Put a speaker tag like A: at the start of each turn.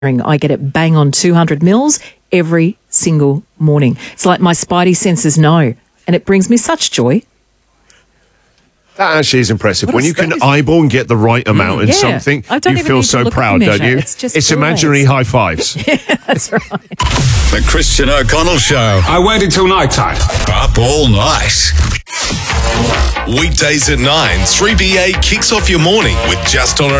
A: I get it bang on 200 mils every single morning. It's like my spidey senses know, and it brings me such joy.
B: That actually is impressive. When you can eyeball and get the right amount in something, you feel so proud, don't you? It's imaginary high fives.
A: Yeah, that's right.
C: The Christian O'Connell Show.
D: I waited till night time.
C: Up all night. Weekdays at 9, 3BA kicks off your morning with Just On